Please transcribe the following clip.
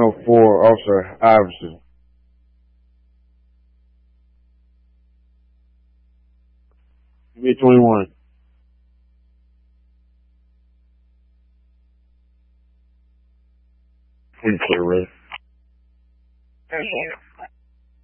104, Officer Iverson. V21. We clear, Ray. Okay.